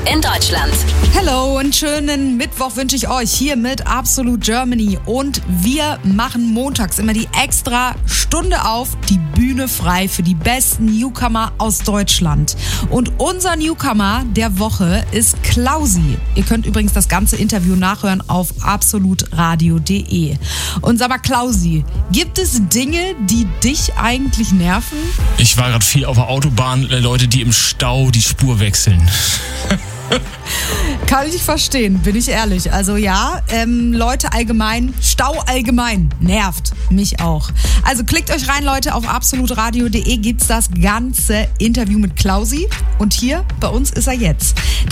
in Deutschland. Hello und schönen Mittwoch wünsche ich euch hier mit Absolute Germany. Und wir machen montags immer die extra Stunde auf, die Bühne frei für die besten Newcomer aus Deutschland. Und unser Newcomer der Woche ist Klausi. Ihr könnt übrigens das ganze Interview nachhören auf absolutradio.de. Und sag mal, Klausi, gibt es Dinge, die dich eigentlich nerven? Ich war gerade viel auf der Autobahn, Leute, die im Stau die Spur wechseln. Kann ich verstehen, bin ich ehrlich. Also ja, Leute allgemein, Stau allgemein, nervt mich auch. Also klickt euch rein, Leute, auf absolutradio.de gibt's das ganze Interview mit Klausi. Und hier bei uns ist er jetzt.